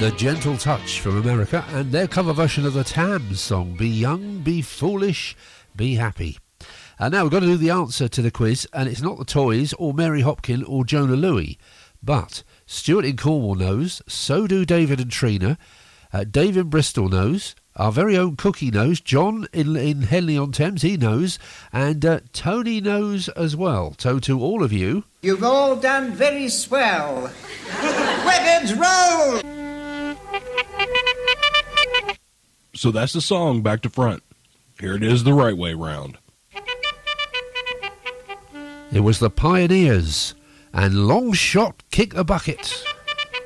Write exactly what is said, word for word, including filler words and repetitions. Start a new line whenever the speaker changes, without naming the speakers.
The Gentle Touch from America and their cover version of the Tams song, Be Young, Be Foolish, Be Happy. And now we've got to do the answer to the quiz, and it's not the Toys or Mary Hopkin or Jonah Louie, but Stuart in Cornwall knows, so do David and Trina, uh, Dave in Bristol knows, our very own Cookie knows, John in, in Henley-on-Thames, he knows, and uh, Tony knows as well. So to all of you...
You've all done very swell. Records roll!
So that's the song back to front. Here it is the right way round.
It was the Pioneers and Long Shot Kick a Bucket.